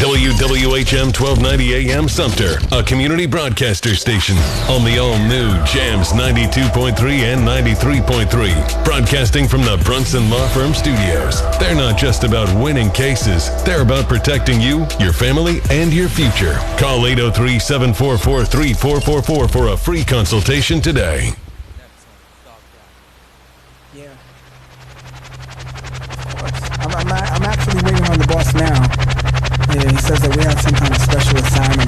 WWHM 1290 AM Sumter, a community broadcaster station on the all-new Jams 92.3 and 93.3. Broadcasting from the Brunson Law Firm Studios. They're not just about winning cases. They're about protecting you, your family, and your future. Call 803-744-3444 for a free consultation today. Yeah. Of course. I'm actually waiting on the boss now. Yeah, he says that we have some kind of special assignment